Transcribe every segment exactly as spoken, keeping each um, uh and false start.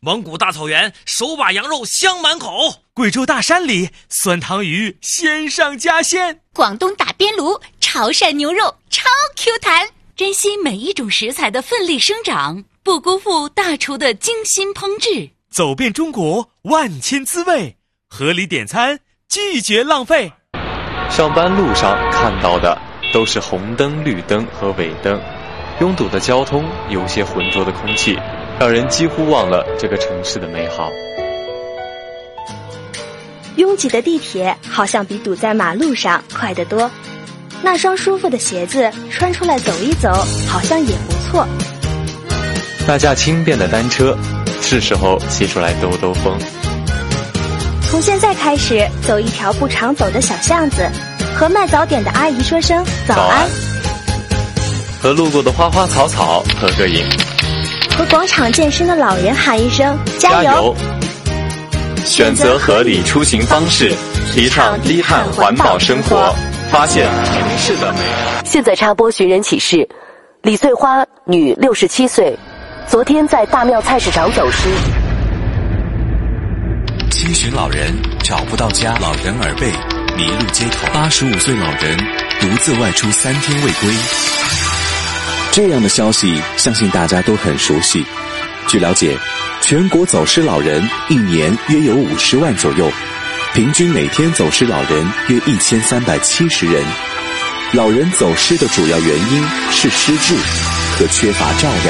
蒙古大草原手把羊肉香满口， 贵州大山里酸汤鱼鲜上加鲜， 广东打边炉潮汕牛肉超 Q 弹。珍惜每一种食材的奋力生长，不辜负大厨的精心烹制。 走遍中国万千滋味，合理点餐，拒绝浪费。 上班路上看到的都是红灯、绿灯和尾灯，拥堵的交通，有些浑浊的空气，让人几乎忘了这个城市的美好。 拥挤的地铁好像比堵在马路上快得多，那双舒服的鞋子穿出来走一走，好像也不错。 那架轻便的单车，是时候骑出来兜兜风。 从现在开始，走一条不常走的小巷子，和卖早点的阿姨说声早安，早安， 和路过的花花草草合个影， 和广场健身的老人喊一声加油。 加油！选择合理出行方式，提倡低碳环保生活，发现城市的美好。 现在插播寻人启事：李翠花，女，六十七岁，昨天在大庙菜市场走失。 七旬老人找不到家，老人耳背迷路街头，八十五岁老人独自外出三天未归。 这样的消息相信大家都很熟悉。据了解，全国走失老人一年约有五十万左右，平均每天走失老人约一千三百七十人。老人走失的主要原因是失智和缺乏照料。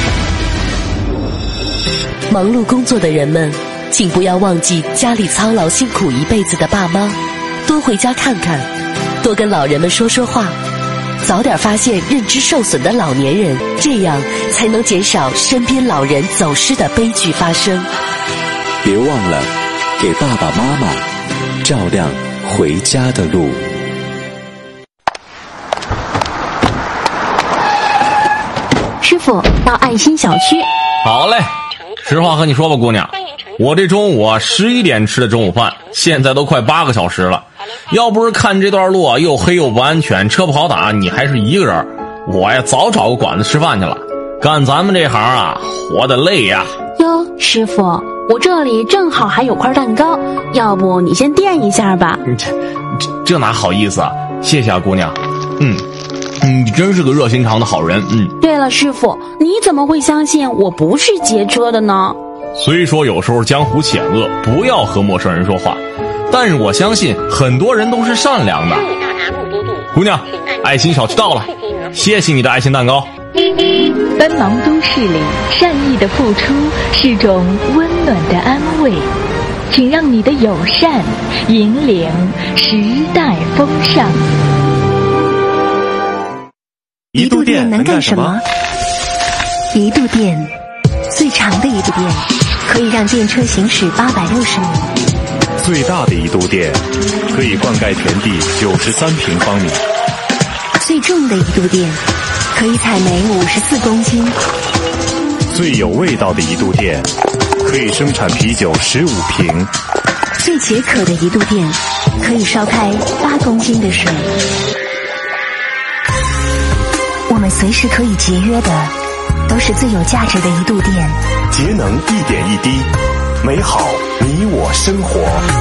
忙碌工作的人们，请不要忘记家里操劳辛苦一辈子的爸妈，多回家看看，多跟老人们说说话，早点发现认知受损的老年人，这样才能减少身边老人走失的悲剧发生。 别忘了给爸爸妈妈照亮回家的路。 师傅，到爱心小区。 好嘞。实话和你说吧，姑娘，我这中午啊十一点吃的中午饭，现在都快八个小时了。要不是看这段路啊又黑又不安全，车不好打，你还是一个人，我呀早找个馆子吃饭去了。干咱们这行啊，活得累呀。 哟，师傅，我这里正好还有块蛋糕，要不你先垫一下吧。 这这这哪好意思啊，谢谢啊，姑娘。嗯。你真是个热心肠的好人。嗯。 对了，师傅，你怎么会相信我不是劫车的呢？ 虽说有时候江湖险恶，不要和陌生人说话，但是我相信很多人都是善良的。姑娘，爱心小区到了，谢谢你的爱心蛋糕。 奔忙都市里，善意的付出是种温暖的安慰，请让你的友善引领时代风尚。 一度电能干什么？一度电，最长的一度电可以让电车行驶八百六十米， 最大的一度电可以灌溉田地九十三平方米， 最重的一度电可以采煤五十四公斤， 最有味道的一度电可以生产啤酒十五瓶， 最解渴的一度电可以烧开八公斤的水。我们随时可以节约的，都是最有价值的一度电。 节能一点一滴，美好你我生活。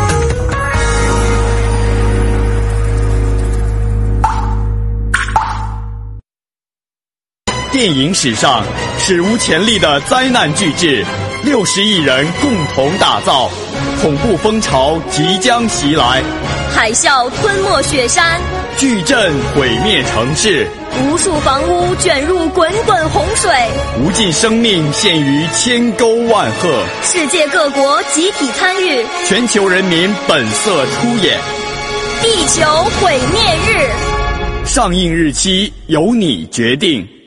电影史上史无前例的灾难巨制，六十亿人共同打造，恐怖风潮即将袭来， 海啸吞没雪山， 巨震毁灭城市， 无数房屋卷入滚滚洪水， 无尽生命陷于千沟万壑， 世界各国集体参与， 全球人民本色出演。 地球毁灭日， 上映日期由你决定。